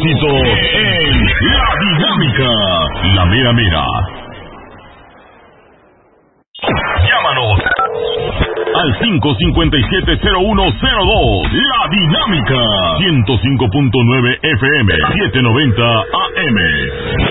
éxitos en La Dinámica. La mera mera. Llámanos al 557-0102. La Dinámica. 105.9 FM. 790 AM.